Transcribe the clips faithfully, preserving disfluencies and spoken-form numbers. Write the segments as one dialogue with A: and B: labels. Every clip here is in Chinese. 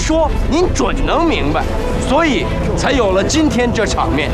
A: 说，您准能明白，所以才有了今天这场面。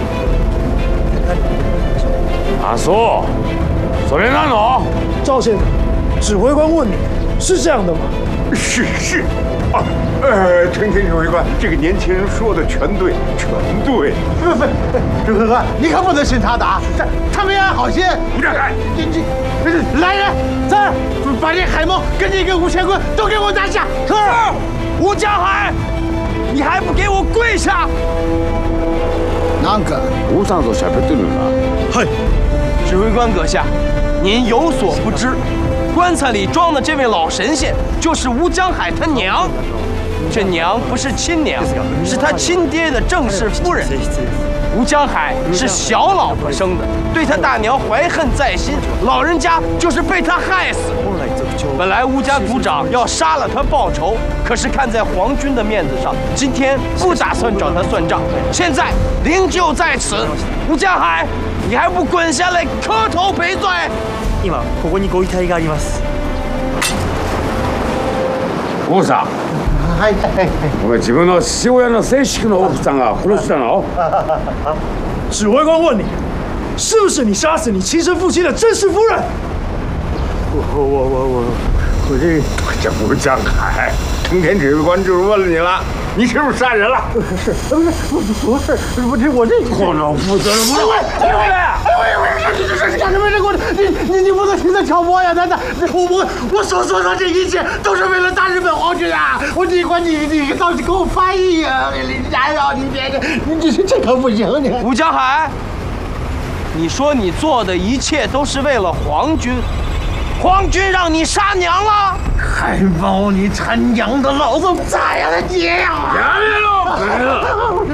B: 啊，说，それなの？
C: 赵先生，指挥官问你，是这样的吗？
D: 是是，啊，呃，陈天指挥官，这个年轻人说的全对，全对。
E: 不不，指挥官，你可不能信他的啊！这他没安好心。
D: 吴占海，
E: 这这，来人，这儿把这海猫跟这个吴乾坤都给我拿下！
A: 是，吴江海，你还不给我跪下！
E: なんか
B: 吴さんと喋ってるな。
A: 嘿，指挥官阁下，您有所不知。棺材里装的这位老神仙，就是吴江海他娘。这娘不是亲娘，是他亲爹的正室夫人。吴江海是小老婆生的，对他大娘怀恨在心，老人家就是被他害死。本来吴家族长要杀了他报仇，可是看在皇军的面子上，今天不打算找他算账。现在灵柩在此，吴江海，你还不滚下来磕头赔罪？
C: 今ここにご遺体があります。
B: 王さん。
E: はいはいはい。
B: お前自分の父親の正式の奥さんが殺したの？
C: 指挥官问你，是不是你杀死你亲生父亲的正室夫人？
E: 我我我我我这
D: 这吴江海，陈天指挥官就是问了你了，你是不是杀人了？
E: 不是不是不不是不是我这
B: 可能负责任不是？
E: 哎呦哎呦哎呦！你这是干什么？这我你你你不能听他挑拨呀！难道我我我所做的这一切都是为了大日本皇军啊！我你管你你到底给我翻译呀！你然后你别你你这可不行你！
A: 吴江海，你说你做的一切都是为了皇军，皇军让你杀娘了？
E: 海猫，你他娘的，老子宰了你呀！
B: やめろ！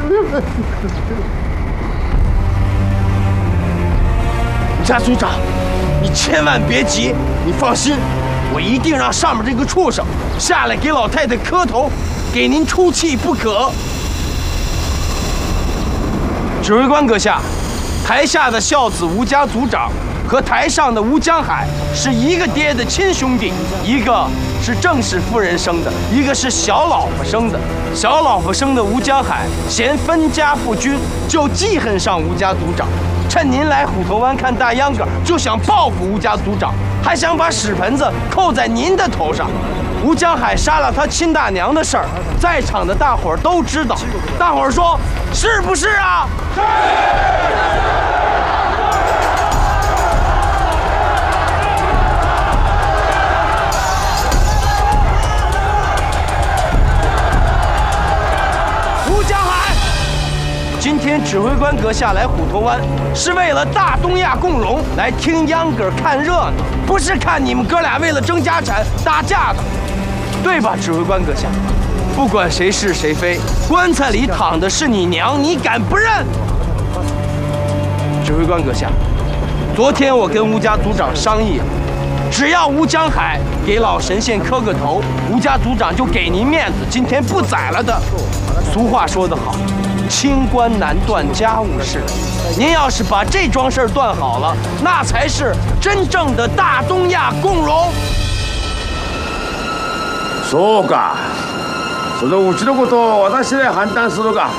A: 家族长，你千万别急，你放心，我一定让上面这个畜生下来给老太太磕头，给您出气不可。指挥官阁下，台下的孝子吴家族长和台上的吴江海是一个爹的亲兄弟，一个是正室夫人生的，一个是小老婆生的。小老婆生的吴江海嫌分家不均，就记恨上吴家族长。趁您来虎头湾看大秧歌，就想报复吴家族长，还想把屎盆子扣在您的头上。吴江海杀了他亲大娘的事儿，在场的大伙儿都知道。大伙儿说是不是啊？是。吴江海，今天指挥官阁下来虎头湾，是为了大东亚共荣，来听秧歌看热闹，不是看你们哥俩为了争家产打架的，对吧？指挥官阁下，不管谁是谁非，棺材里躺的是你娘，你敢不认？指挥官阁下，昨天我跟吴家族长商议了，只要吴江海给老神仙磕个头，吴家族长就给您面子，今天不宰了他。俗话说得好，清官难断家务事。您要是把这桩事儿断好了，那才是真正的大东亚共荣。
B: そうか。そのうちのことを私で判断するか。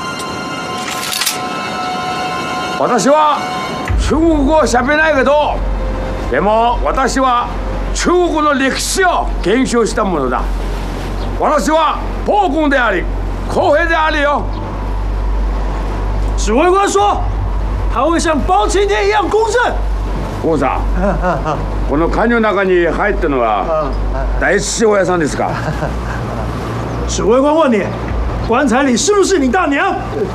B: 私は中国語を喋れないけど、でも私は中国の歴史を研究したものだ。私は暴君であり。公平であるよ。
C: 指挥官说，他会像包青天一样公正。
B: 王さん、このカニの中に入ったのは大父親さんですか？
C: 指挥官问你，棺材里是不是你大娘？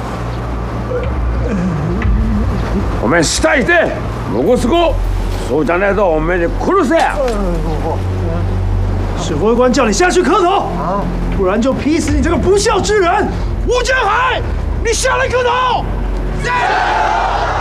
B: お前死体で残す子、そうじゃないとお前に殺せ。
C: 指挥官叫你下去磕头，不然就劈死你这个不孝之人！吴江海，你下来磕头！